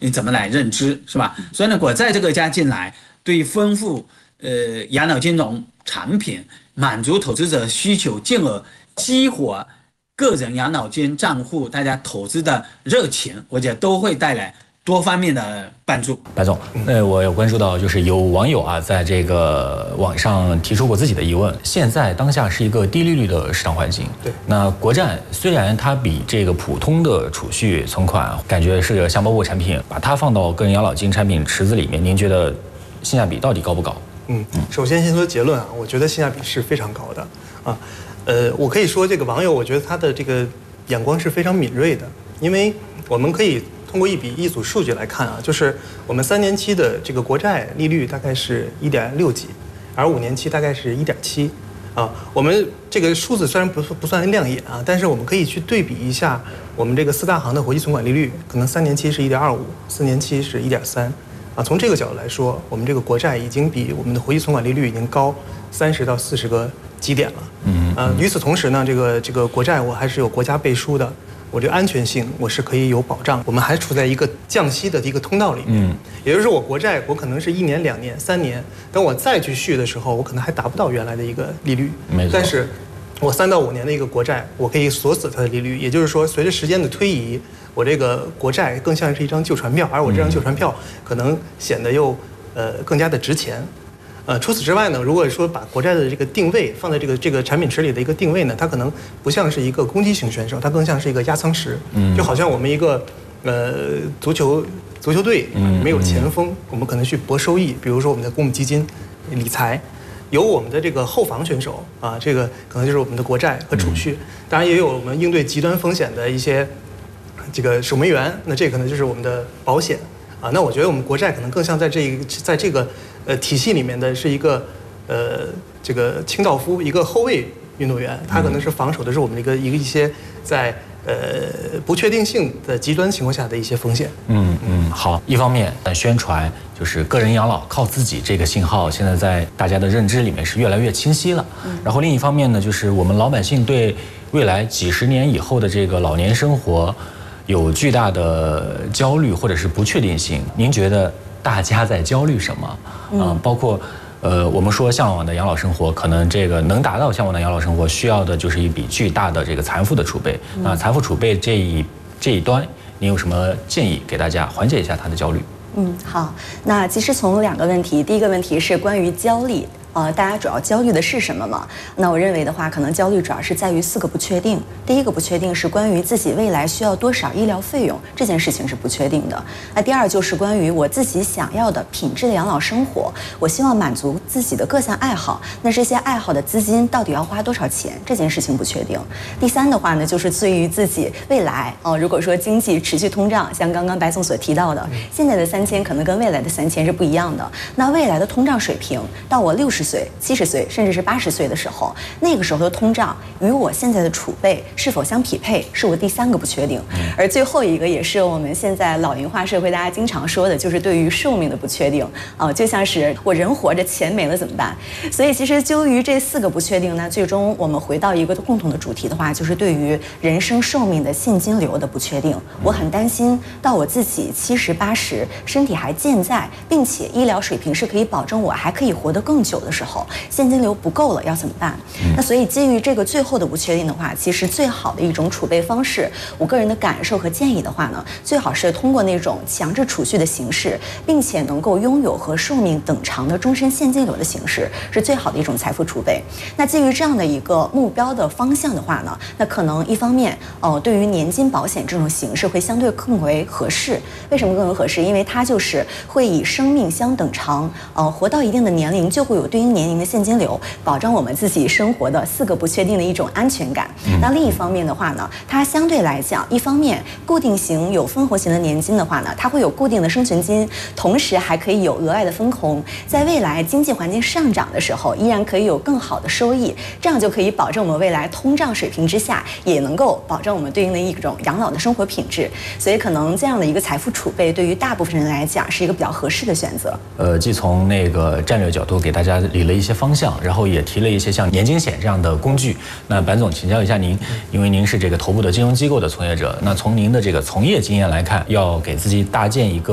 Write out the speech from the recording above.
你怎么来认知，是吧？所以呢，国债这个加进来，对丰富养老金融产品，满足投资者需求，进而激活个人养老金账户大家投资的热情，我觉得都会带来多方面的帮助。 白总，我有关注到，就是有网友啊，在这个网上提出过自己的疑问。现在当下是一个低利率的市场环境， 对， 那国债虽然它比这个普通的储蓄存款感觉是个香饽饽产品，把它放到个人养老金产品池子里面，您觉得性价比到底高不高？ 首先先说结论啊，我觉得性价比是非常高的啊。我可以说这个网友，我觉得他的这个眼光是非常敏锐的，因为我们可以通过一组数据来看啊，就是我们3年期的这个国债利率大概是1.6几，而5年期大概是1.7啊。我们这个数字虽然不算亮眼啊，但是我们可以去对比一下我们这个4大行的活期存款利率，可能3年期是1.25，4年期是1.3啊。从这个角度来说，我们这个国债已经比我们的活期存款利率已经高30到40个基点了。与此同时呢，这个国债我还是有国家背书的。我这个安全性我是可以有保障，我们还处在一个降息的一个通道里面，也就是说我国债我可能是1年、2年、3年，等我再去续的时候，我可能还达不到原来的一个利率，但是我3到5年的一个国债，我可以锁死它的利率，也就是说随着时间的推移，我这个国债更像是一张旧船票，而我这张旧船票可能显得又更加的值钱。除此之外呢，如果说把国债的这个定位放在这个产品池里的一个定位呢，它可能不像是一个攻击型选手，它更像是一个压舱石。就好像我们一个足球队没有前锋，我们可能去搏收益，比如说我们的公募基金理财，有我们的这个后防选手啊，这个可能就是我们的国债和储蓄，当然也有我们应对极端风险的一些这个守门员，那这可能就是我们的保险啊。那我觉得我们国债可能更像在这个体系里面的是一个这个清道夫，一个后卫运动员，他可能是防守的是我们一些在不确定性的极端情况下的一些风险。 好，一方面宣传就是个人养老靠自己这个信号，现在在大家的认知里面是越来越清晰了。然后另一方面呢，就是我们老百姓对未来几十年以后的这个老年生活有巨大的焦虑或者是不确定性。您觉得大家在焦虑什么？包括我们说向往的养老生活，可能这个能达到向往的养老生活，需要的就是一笔巨大的这个财富的储备。财富储备这一端，您有什么建议给大家缓解一下他的焦虑？ 好，那其实从2个问题，第一个问题是关于焦虑。大家主要焦虑的是什么嘛？那我认为的话，可能焦虑主要是在于4个不确定。第一个不确定是关于自己未来需要多少医疗费用，这件事情是不确定的。那第二就是关于我自己想要的品质的养老生活，我希望满足自己的各项爱好，那这些爱好的资金到底要花多少钱，这件事情不确定。第3的话呢，就是对于自己未来如果说经济持续通胀，像刚刚白总所提到的，现在的3000可能跟未来的3000是不一样的。那未来的通胀水平到我60岁、70岁，甚至是80岁的时候，那个时候的通胀与我现在的储备是否相匹配，是我第3个不确定。而最后一个也是我们现在老龄化社会大家经常说的，就是对于寿命的不确定就像是我人活着钱没了怎么办？所以其实就于这4个不确定呢，最终我们回到一个共同的主题的话，就是对于人生寿命的现金流的不确定。我很担心到我自己70、80，身体还健在，并且医疗水平是可以保证我还可以活得更久的时候，现金流不够了要怎么办？那所以基于这个最后的不确定的话，其实最好的一种储备方式，我个人的感受和建议的话呢，最好是通过那种强制储蓄的形式，并且能够拥有和寿命等长的终身现金流的形式，是最好的一种财富储备。那基于这样的一个目标的方向的话呢，那可能一方面对于年金保险这种形式会相对更为合适。为什么更为合适？因为它就是会以生命相等长，活到一定的年龄就会有对应年龄的现金流，保障我们自己生活的4个不确定的一种安全感。那另一方面的话呢，它相对来讲，一方面固定型有分红型的年金的话呢，它会有固定的生存金，同时还可以有额外的分红，在未来经济环境上涨的时候，依然可以有更好的收益，这样就可以保证我们未来通胀水平之下，也能够保证我们对应的一种养老的生活品质。所以可能这样的一个财富储备，对于大部分人来讲是一个比较合适的选择。 既从那个战略角度给大家理了一些方向，然后也提了一些像年金险这样的工具。那白总请教一下您，因为您是这个头部的金融机构的从业者，那从您的这个从业经验来看，要给自己搭建一个